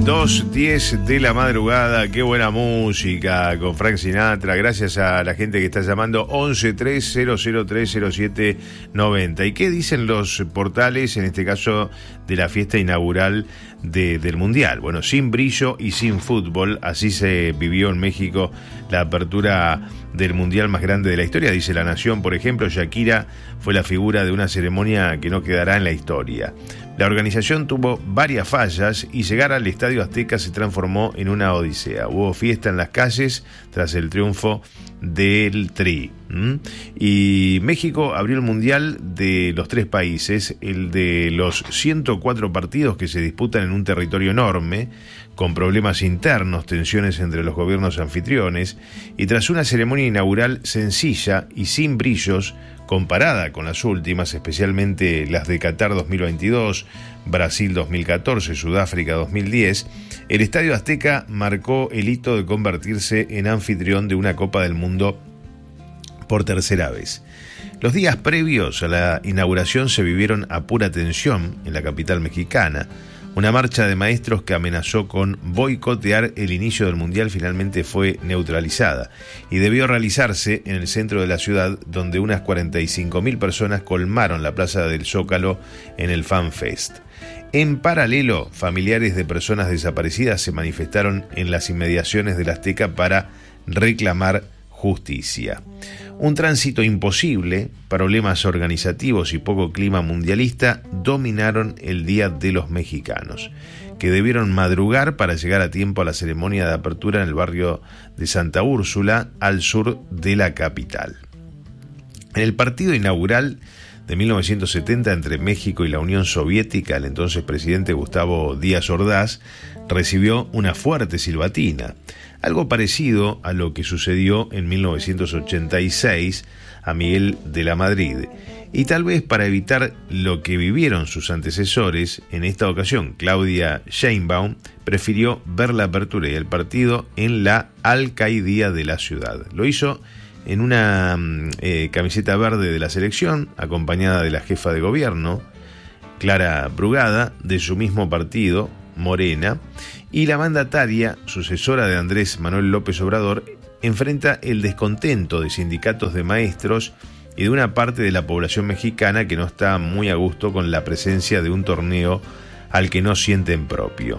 2:10 de la madrugada, qué buena música con Frank Sinatra. Gracias a la gente que está llamando 1130030790. ¿Y qué dicen los portales, en este caso de la fiesta inaugural del Mundial? Bueno, sin brillo y sin fútbol, así se vivió en México la apertura del Mundial más grande de la historia. Dice La Nación, por ejemplo, Shakira fue la figura de una ceremonia que no quedará en la historia. La organización tuvo varias fallas y llegar al Estadio Azteca se transformó en una odisea. Hubo fiesta en las calles tras el triunfo del Tri. Y México abrió el Mundial de los 3 países, el de los 104 partidos que se disputan en un territorio enorme, con problemas internos, tensiones entre los gobiernos anfitriones, y tras una ceremonia inaugural sencilla y sin brillos, comparada con las últimas, especialmente las de Qatar 2022, Brasil 2014, Sudáfrica 2010, el Estadio Azteca marcó el hito de convertirse en anfitrión de una Copa del Mundo por tercera vez. Los días previos a la inauguración se vivieron a pura tensión en la capital mexicana. Una marcha de maestros que amenazó con boicotear el inicio del Mundial finalmente fue neutralizada y debió realizarse en el centro de la ciudad, donde unas 45.000 personas colmaron la plaza del Zócalo en el Fan Fest. En paralelo, familiares de personas desaparecidas se manifestaron en las inmediaciones del Azteca para reclamar justicia. Un tránsito imposible, problemas organizativos y poco clima mundialista dominaron el día de los mexicanos, que debieron madrugar para llegar a tiempo a la ceremonia de apertura en el barrio de Santa Úrsula, al sur de la capital. En el partido inaugural de 1970 entre México y la Unión Soviética, el entonces presidente Gustavo Díaz Ordaz recibió una fuerte silbatina, algo parecido a lo que sucedió en 1986 a Miguel de la Madrid. Y tal vez para evitar lo que vivieron sus antecesores, en esta ocasión Claudia Sheinbaum prefirió ver la apertura y el partido en la alcaidía de la ciudad. Lo hizo en una camiseta verde de la selección, acompañada de la jefa de gobierno, Clara Brugada, de su mismo partido, Morena, y la mandataria, sucesora de Andrés Manuel López Obrador, enfrenta el descontento de sindicatos de maestros y de una parte de la población mexicana que no está muy a gusto con la presencia de un torneo al que no sienten propio.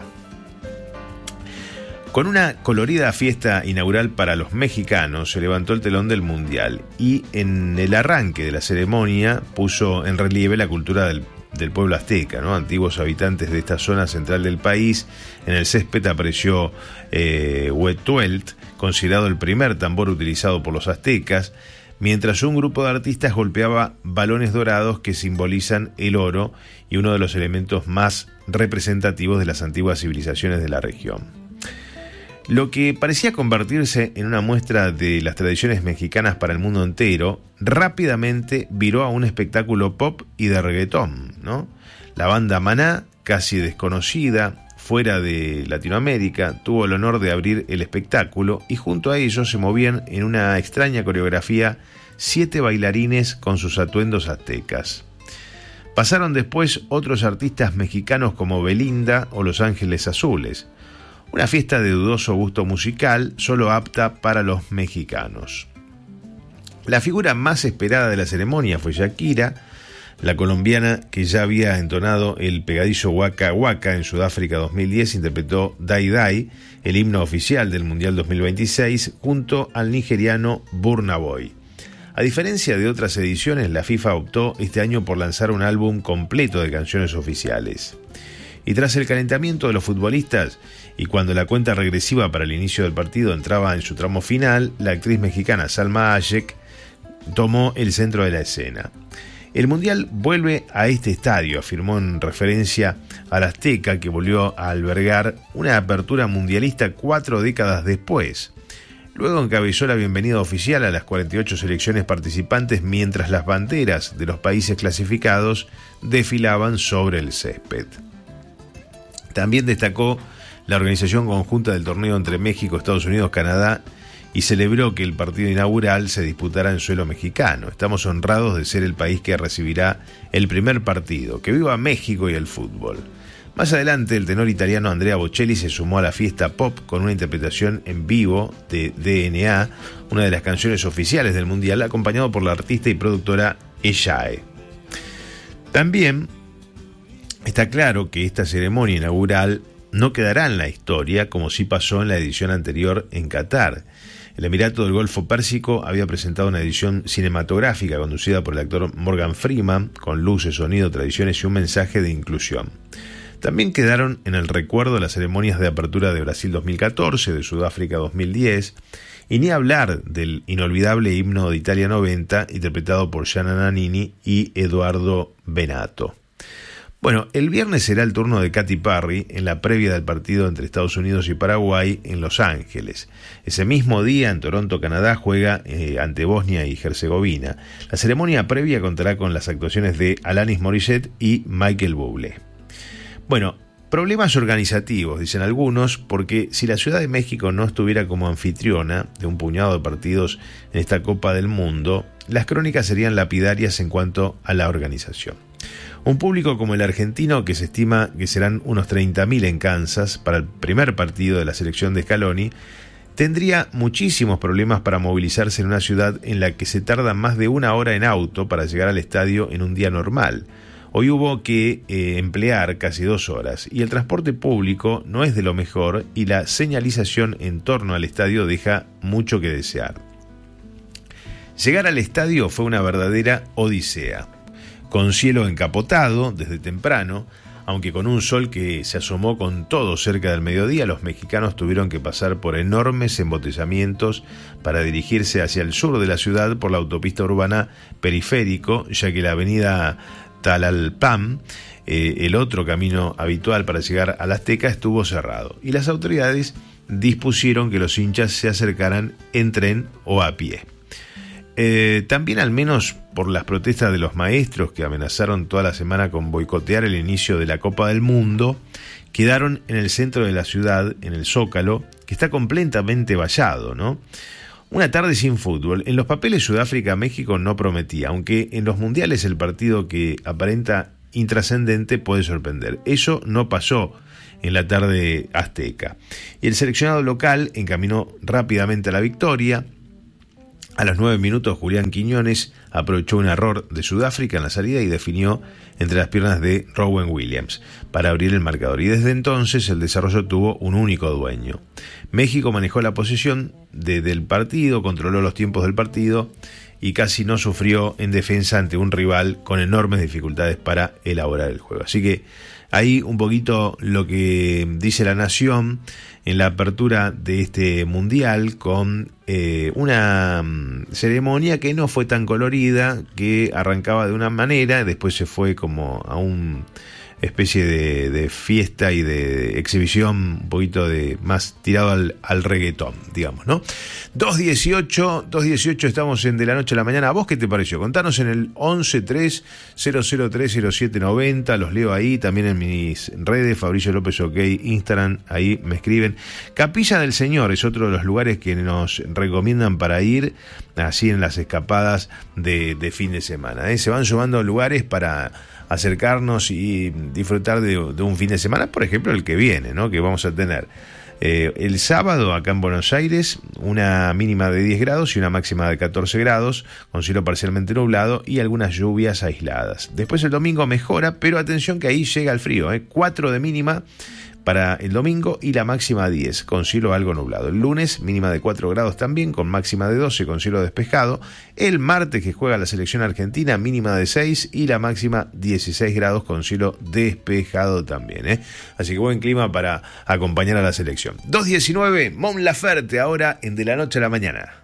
Con una colorida fiesta inaugural para los mexicanos, se levantó el telón del Mundial y en el arranque de la ceremonia puso en relieve la cultura del pueblo azteca, ¿no? Antiguos habitantes de esta zona central del país. En el césped apareció Huetuelt, considerado el primer tambor utilizado por los aztecas, mientras un grupo de artistas golpeaba balones dorados que simbolizan el oro y uno de los elementos más representativos de las antiguas civilizaciones de la región. Lo que parecía convertirse en una muestra de las tradiciones mexicanas para el mundo entero, rápidamente viró a un espectáculo pop y de reggaetón, ¿no? La banda Maná, casi desconocida fuera de Latinoamérica, tuvo el honor de abrir el espectáculo y junto a ellos se movían en una extraña coreografía 7 bailarines con sus atuendos aztecas. Pasaron después otros artistas mexicanos como Belinda o Los Ángeles Azules. Una fiesta de dudoso gusto musical, solo apta para los mexicanos. La figura más esperada de la ceremonia fue Shakira, la colombiana que ya había entonado el pegadizo Waka Waka en Sudáfrica 2010, interpretó Dai Dai, el himno oficial del Mundial 2026, junto al nigeriano Burna Boy. A diferencia de otras ediciones, la FIFA optó este año por lanzar un álbum completo de canciones oficiales. Y tras el calentamiento de los futbolistas, y cuando la cuenta regresiva para el inicio del partido entraba en su tramo final, la actriz mexicana Salma Hayek tomó el centro de la escena. El Mundial vuelve a este estadio, afirmó en referencia al Azteca, que volvió a albergar una apertura mundialista 4 décadas después. Luego encabezó la bienvenida oficial a las 48 selecciones participantes mientras las banderas de los países clasificados desfilaban sobre el césped. También destacó la organización conjunta del torneo entre México, Estados Unidos, Canadá y celebró que el partido inaugural se disputará en suelo mexicano. Estamos honrados de ser el país que recibirá el primer partido. ¡Que viva México y el fútbol! Más adelante, el tenor italiano Andrea Bocelli se sumó a la fiesta pop con una interpretación en vivo de DNA, una de las canciones oficiales del Mundial, acompañado por la artista y productora Eshae. También está claro que esta ceremonia inaugural no quedará en la historia como sí pasó en la edición anterior en Qatar. El Emirato del Golfo Pérsico había presentado una edición cinematográfica conducida por el actor Morgan Freeman, con luces, sonido, tradiciones y un mensaje de inclusión. También quedaron en el recuerdo las ceremonias de apertura de Brasil 2014, de Sudáfrica 2010, y ni hablar del inolvidable himno de Italia 90, interpretado por Gianna Nannini y Eduardo Benato. Bueno, el viernes será el turno de Katy Perry en la previa del partido entre Estados Unidos y Paraguay en Los Ángeles. Ese mismo día, en Toronto, Canadá, juega ante Bosnia y Herzegovina. La ceremonia previa contará con las actuaciones de Alanis Morissette y Michael Bublé. Bueno, problemas organizativos, dicen algunos, porque si la Ciudad de México no estuviera como anfitriona de un puñado de partidos en esta Copa del Mundo, las crónicas serían lapidarias en cuanto a la organización. Un público como el argentino, que se estima que serán unos 30.000 en Kansas para el primer partido de la selección de Scaloni, tendría muchísimos problemas para movilizarse en una ciudad en la que se tarda más de 1 hora en auto para llegar al estadio en un día normal. Hoy hubo que emplear casi 2 horas y el transporte público no es de lo mejor y la señalización en torno al estadio deja mucho que desear. Llegar al estadio fue una verdadera odisea, con cielo encapotado desde temprano, aunque con un sol que se asomó con todo cerca del mediodía. Los mexicanos tuvieron que pasar por enormes embotellamientos para dirigirse hacia el sur de la ciudad por la autopista urbana Periférico, ya que la avenida Tlalpan, el otro camino habitual para llegar al Azteca, estuvo cerrado y las autoridades dispusieron que los hinchas se acercaran en tren o a pie. También, al menos por las protestas de los maestros que amenazaron toda la semana con boicotear el inicio de la Copa del Mundo, quedaron en el centro de la ciudad, en el Zócalo, que está completamente vallado, ¿no? Una tarde sin fútbol. En los papeles Sudáfrica-México no prometía, aunque en los mundiales el partido que aparenta intrascendente puede sorprender. Eso no pasó en la tarde azteca. Y el seleccionado local encaminó rápidamente a la victoria. A los 9 minutos, Julián Quiñones aprovechó un error de Sudáfrica en la salida y definió entre las piernas de Rowan Williams para abrir el marcador. Y desde entonces el desarrollo tuvo un único dueño. México manejó la posesión del partido, controló los tiempos del partido y casi no sufrió en defensa ante un rival con enormes dificultades para elaborar el juego. Así que ahí un poquito lo que dice La Nación en la apertura de este mundial, con una ceremonia que no fue tan colorida, que arrancaba de una manera, después se fue como a una especie de fiesta y de exhibición un poquito de más tirado al reggaetón, digamos, ¿no? 2:18 estamos en De la Noche a la Mañana. ¿A vos qué te pareció? Contanos en el 1130030790, los leo ahí, también en mis redes, Fabricio López OK, Instagram, ahí me escriben. Capilla del Señor es otro de los lugares que nos recomiendan para ir, así en las escapadas de fin de semana, ¿eh? Se van sumando lugares para acercarnos y disfrutar de un fin de semana, por ejemplo el que viene, ¿no? Que vamos a tener el sábado acá en Buenos Aires, una mínima de 10 grados y una máxima de 14 grados, con cielo parcialmente nublado y algunas lluvias aisladas. Después el domingo mejora, pero atención que ahí llega el frío, 4 de mínima para el domingo y la máxima 10, con cielo algo nublado. El lunes, mínima de 4 grados también, con máxima de 12, con cielo despejado. El martes, que juega la selección argentina, mínima de 6 y la máxima 16 grados, con cielo despejado también, Así que buen clima para acompañar a la selección. 2:19, Mon Laferte, ahora en De la Noche a la Mañana.